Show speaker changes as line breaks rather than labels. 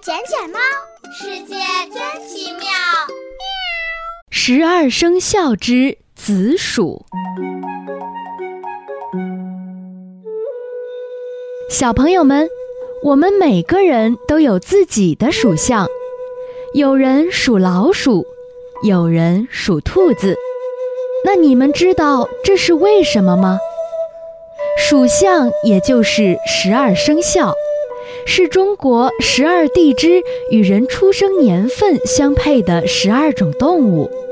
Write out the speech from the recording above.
捡捡猫，世界真奇妙。
12生肖之子鼠。小朋友们，我们每个人都有自己的属相，有人属老鼠，有人属兔子。那你们知道这是为什么吗？属相也就是12生肖，是中国12地支与人出生年份相配的12种动物。